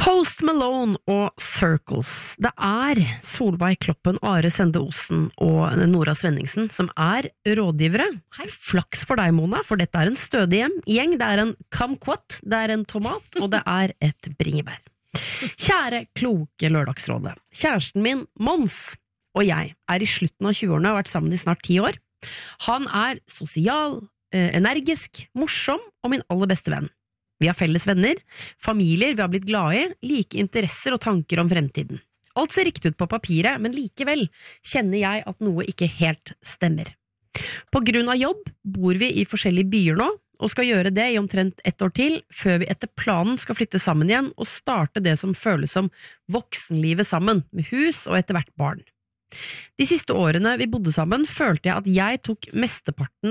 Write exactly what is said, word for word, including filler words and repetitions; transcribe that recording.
Post Malone og Circles. Det er Solveig Kloppen, Are Sende Osen og Nora Svenningsen som er rådgivere. Hei, flaks for deg, Mona, for dette er en stødig hjem. Gjeng, det er en kumquat, det er en tomat, og det er et bringebær. Kjære kloke lørdagsrådet. Kjæresten min, Mons, og jeg er i slutten av tjueårene og har vært sammen i snart ti år. Han er sosial, energisk, morsom og min aller beste venn. Vi har felles venner, familier vi har blitt glade i, like interesser og tanker om fremtiden. Alt ser riktig ut på papiret, men likevel kjenner jeg at noe ikke helt stemmer. På grunn av jobb bor vi i forskjellige byer nå, og skal gjøre det i omtrent ett år til, før vi etter planen skal flytte sammen igjen og starte det som føles som voksenlivet sammen, med hus og etter hvert barn. De siste årene vi bodde sammen, følte jeg at jeg tok mesteparten